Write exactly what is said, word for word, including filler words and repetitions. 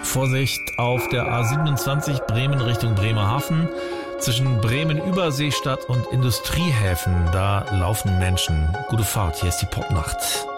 Vorsicht auf der A siebenundzwanzig Bremen Richtung Bremerhaven. Zwischen Bremen Überseestadt und Industriehäfen, da laufen Menschen. Gute Fahrt, hier ist die Popnacht.